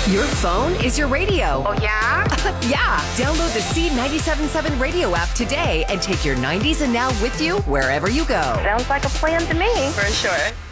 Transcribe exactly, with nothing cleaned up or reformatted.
Your phone is your radio. Oh, yeah? Yeah. Download the C ninety-seven point seven radio app today and take your nineties and now with you wherever you go. Sounds like a plan to me. For sure.